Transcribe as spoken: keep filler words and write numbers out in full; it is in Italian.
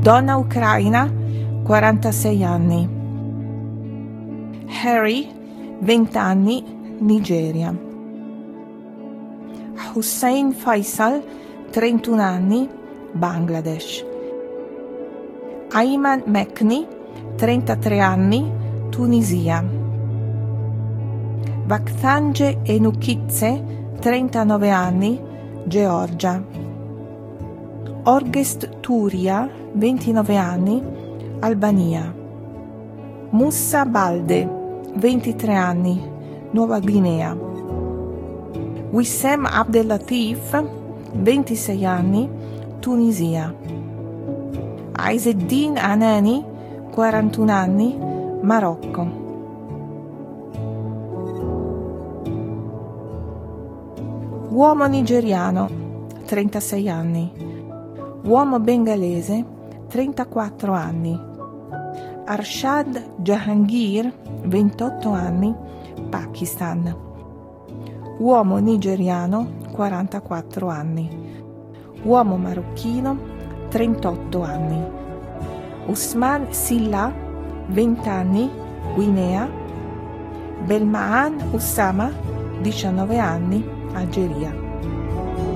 donna ucraina, quarantasei anni. Harry, venti anni, Nigeria. Hussein Faisal, trentuno anni, Bangladesh. Ayman Mekni, trentatré anni, Tunisia. Vakhtang Enukidze, trentanove anni, Georgia. Orgest Turia, ventinove anni, Albania. Moussa Balde, ventitré anni, Nuova Guinea. Wissem Abdellatif, ventisei anni, Tunisia. Aizeddin Anani, quarantuno anni, Marocco. Uomo nigeriano, trentasei anni. Uomo bengalese, trentaquattro anni. Arshad Jahangir, ventotto anni, Pakistan. Uomo nigeriano, quarantaquattro anni. Uomo marocchino, trentotto anni. Usman Silla, venti anni, Guinea. Belmaan Ussama, diciannove anni, Algeria.